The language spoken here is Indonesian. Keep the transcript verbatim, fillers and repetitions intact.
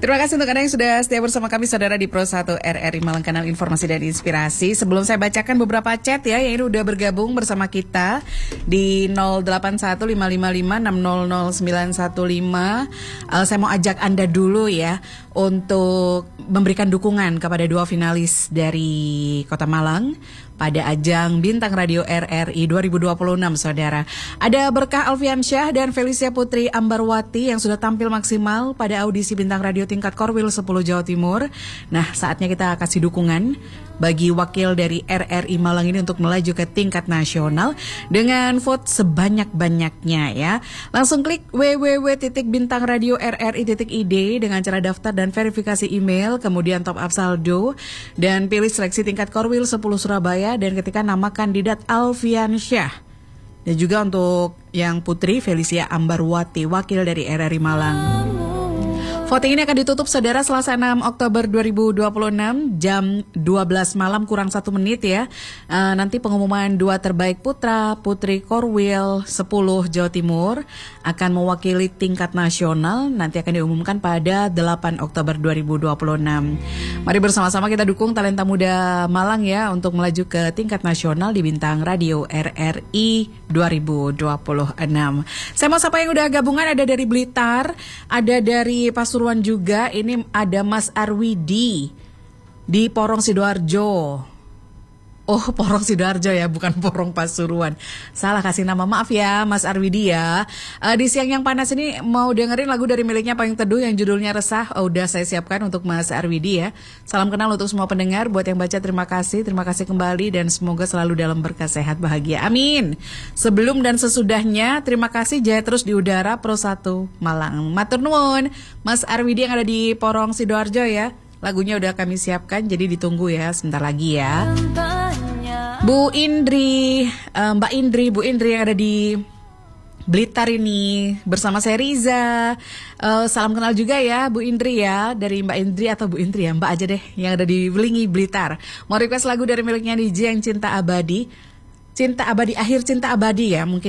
Terima kasih untuk Anda yang sudah setia bersama kami, saudara, di Pro satu R R I Malang, kanal informasi dan inspirasi. Sebelum saya bacakan beberapa chat ya, yang ini udah bergabung bersama kita di nol delapan satu lima lima lima enam nol nol sembilan satu lima. Uh, saya mau ajak Anda dulu ya untuk memberikan dukungan kepada dua finalis dari Kota Malang pada ajang Bintang Radio R R I dua ribu dua puluh enam, saudara. Ada Berkah Alfiansyah dan Felicia Putri Ambarwati yang sudah tampil maksimal pada audisi Bintang Radio tingkat Korwil sepuluh Jawa Timur. Nah, saatnya kita kasih dukungan bagi wakil dari R R I Malang ini untuk melaju ke tingkat nasional dengan vote sebanyak-banyaknya ya. Langsung klik w w w titik bintang radio r r i titik i d dengan cara daftar dan verifikasi email, kemudian top up saldo dan pilih seleksi tingkat Korwil sepuluh Surabaya dan ketika nama kandidat Alfiansyah. Dan juga untuk yang Putri Felicia Ambarwati, wakil dari R R I Malang. Voting ini akan ditutup, saudara, Selasa enam Oktober dua ribu dua puluh enam jam dua belas malam kurang satu menit ya. Uh, nanti pengumuman dua terbaik putra putri Korwil sepuluh Jawa Timur akan mewakili tingkat nasional, nanti akan diumumkan pada delapan Oktober dua ribu dua puluh enam. Mari bersama-sama kita dukung talenta muda Malang ya untuk melaju ke tingkat nasional di Bintang Radio R R I dua ribu dua puluh enam. Saya mau sapa yang udah gabungan, ada dari Blitar, ada dari Pasuruan juga, ini ada Mas Arwidi di Porong Sidoarjo. Oh, Porong Sidoarjo ya, bukan Porong Pasuruan. Salah kasih nama, maaf ya Mas Arwidi ya. Uh, di siang yang panas ini mau dengerin lagu dari miliknya Payung Teduh yang judulnya Resah. Oh, udah saya siapkan untuk Mas Arwidi ya. Salam kenal untuk semua pendengar. Buat yang baca, terima kasih. Terima kasih kembali dan semoga selalu dalam berkah, sehat, bahagia. Amin. Sebelum dan sesudahnya, terima kasih jaya terus di udara Pro satu Malang. Matur nuwun Mas Arwidi yang ada di Porong Sidoarjo ya. Lagunya udah kami siapkan, jadi ditunggu ya sebentar lagi ya. Bu Indri, uh, Mbak Indri, Bu Indri yang ada di Blitar ini bersama saya Riza. Uh, salam kenal juga ya Bu Indri ya, dari Mbak Indri atau Bu Indri ya, Mbak aja deh, yang ada di Belingi Blitar. Mau request lagu dari miliknya D J yang Cinta Abadi, Cinta Abadi, Akhir Cinta Abadi ya mungkin.